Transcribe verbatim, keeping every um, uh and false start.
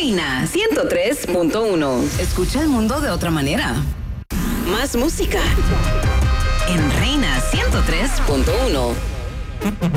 Reina ciento tres punto uno. Escucha el mundo de otra manera. Más música en Reina ciento tres punto uno.